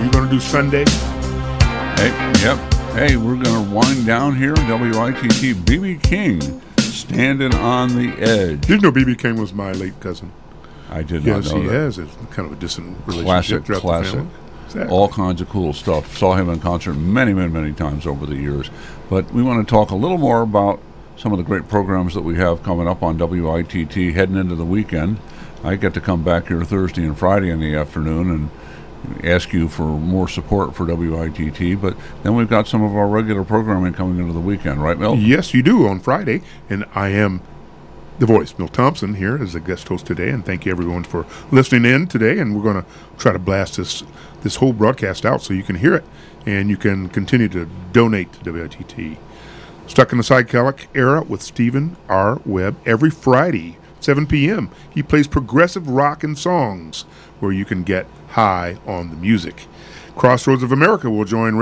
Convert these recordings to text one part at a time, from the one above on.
Are you going to do Sunday? Hey, yep. Hey, we're going to wind down here. WITT, B.B. King, Standing on the Edge. Did you know B.B. King was my late cousin? I did not know that. Yes, he has. It's kind of a distant relationship throughout the family. Exactly. All kinds of cool stuff. Saw him in concert many times over the years. But we want to talk a little more about some of the great programs that we have coming up on WITT heading into the weekend. I get to come back here Thursday and Friday in the afternoon and ask you for more support for WITT, but then we've got some of our regular programming coming into the weekend, right, Milt? Yes, you do, on Friday, and I am the voice, Milt Thompson, here as a guest host today, and thank you everyone for listening in today, and we're going to try to blast this whole broadcast out so you can hear it, and you can continue to donate to WITT. Stuck in the Psychedelic Era with Stephen R. Webb every Friday, 7 p.m. He plays progressive rock and songs where you can get high on the music. Crossroads of America will join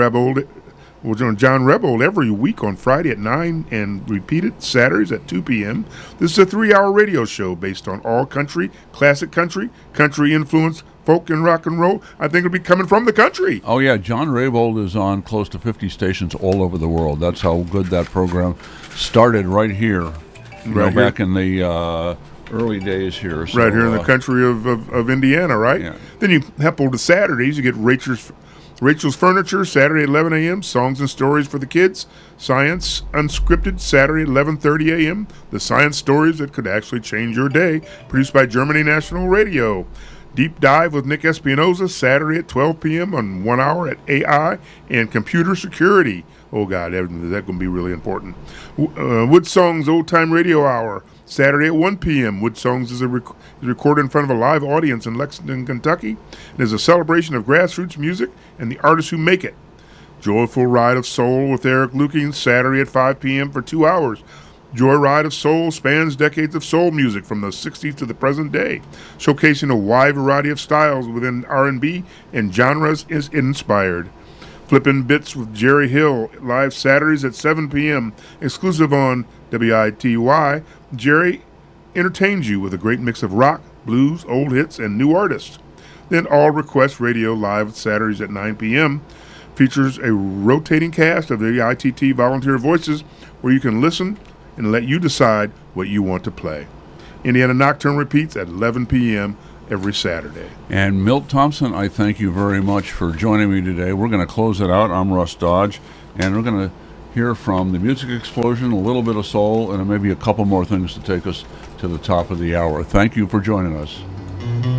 John Rebold every week on Friday at 9 and repeated Saturdays at 2 p.m. This is a 3-hour radio show based on all country, classic country, country influence, folk and rock and roll. I think it'll be coming from the country. Oh, yeah. John Raybold is on close to 50 stations all over the world. That's how good that program started right here. Back in the early days here. So, right here in the country of Indiana, right? Yeah. Then you hop over to Saturdays. You get Rachel's Furniture, Saturday at 11 a.m., Songs and Stories for the Kids, Science Unscripted, Saturday at 11:30 a.m., the science stories that could actually change your day, produced by Germany National Radio. Deep Dive with Nick Espinoza, Saturday at 12 p.m. on 1 hour at AI and Computer Security. Oh, God, that's going to be really important. Wood Songs Old Time Radio Hour, Saturday at 1 p.m. Wood Songs is recorded in front of a live audience in Lexington, Kentucky. It is a celebration of grassroots music and the artists who make it. Joyful Ride of Soul with Eric Lukings, Saturday at 5 p.m. for 2 hours. Joyride of Soul spans decades of soul music from the 60s to the present day, showcasing a wide variety of styles within R&B and genres is inspired. Flippin' Bits with Jerry Hill, live Saturdays at 7 p.m., exclusive on WITY. Jerry entertains you with a great mix of rock, blues, old hits, and new artists. Then All Request Radio, live Saturdays at 9 p.m., features a rotating cast of the ITT volunteer voices where you can listen and let you decide what you want to play. Indiana Nocturne repeats at 11 p.m. every Saturday. And Milt Thompson, I thank you very much for joining me today. We're going to close it out. I'm Russ Dodge, and we're going to hear from the Music Explosion, a little bit of soul, and maybe a couple more things to take us to the top of the hour. Thank you for joining us.